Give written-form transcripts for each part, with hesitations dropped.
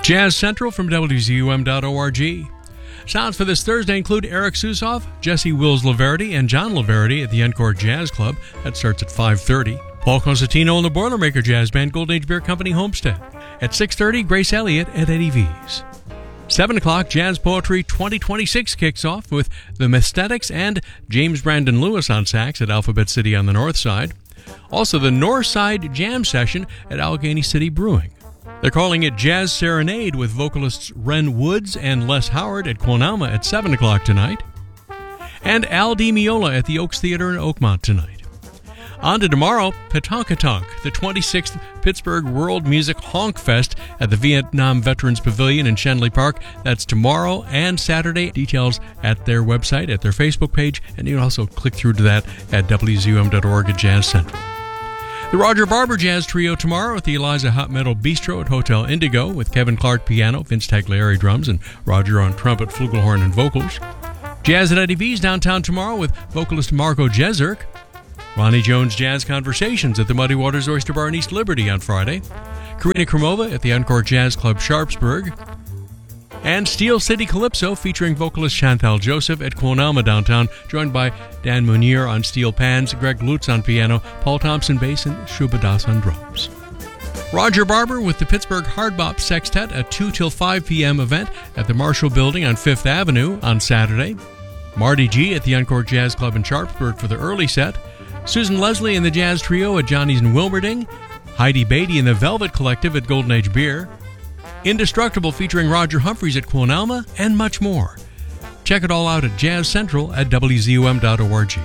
Jazz Central from WZUM.org. Sounds for this Thursday include Eric Susoff, Jesse Wills Laverty, and John Laverty at the Encore Jazz Club. That starts at 5:30. Paul Constantino and the Boilermaker Jazz Band, Golden Age Beer Company, Homestead. At 6:30, Grace Elliott at Eddie V's. 7 o'clock, Jazz Poetry 2026 kicks off with the Mesthetics and James Brandon Lewis on sax at Alphabet City on the north side. Also, the North Side Jam Session at Allegheny City Brewing. They're calling it Jazz Serenade with vocalists Ren Woods and Les Howard at Quonalma at 7 o'clock tonight. And Al Di Meola at the Oaks Theater in Oakmont tonight. On to tomorrow, Petonkatonk, the 26th Pittsburgh World Music Honk Fest at the Vietnam Veterans Pavilion in Shenley Park. That's tomorrow and Saturday. Details at their website, at their Facebook page, and you can also click through to that at WZUM.org at Jazz Central. The Roger Barber Jazz Trio tomorrow at the Eliza Hot Metal Bistro at Hotel Indigo with Kevin Clark piano, Vince Tagliari drums, and Roger on trumpet, flugelhorn, and vocals. Jazz at Eddie V's downtown tomorrow with vocalist Marco Jezerk. Ronnie Jones Jazz Conversations at the Muddy Waters Oyster Bar in East Liberty on Friday. Karina Kromova at the Encore Jazz Club Sharpsburg. And Steel City Calypso featuring vocalist Chantal Joseph at Quonalma downtown, joined by Dan Munier on steel pans, Greg Lutz on piano, Paul Thompson bass, and Shubha Das on drums. Roger Barber with the Pittsburgh Hardbop Sextet, a 2 till 5 p.m. event at the Marshall Building on 5th Avenue on Saturday. Marty G at the Encore Jazz Club in Sharpsburg for the early set. Susan Leslie and the Jazz Trio at Johnny's in Wilmerding. Heidi Beatty and the Velvet Collective at Golden Age Beer. Indestructible featuring Roger Humphreys at Quonalma, and much more. Check it all out at Jazz Central at WZUM.org.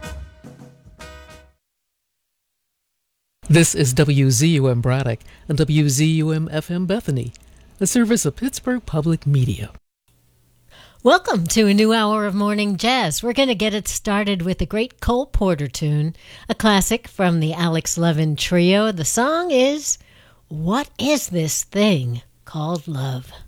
This is WZUM Braddock and WZUM FM Bethany, a service of Pittsburgh Public Media. Welcome to a new hour of Morning Jazz. We're going to get it started with a great Cole Porter tune, a classic from the Alex Levin Trio. The song is What Is This Thing Called Love?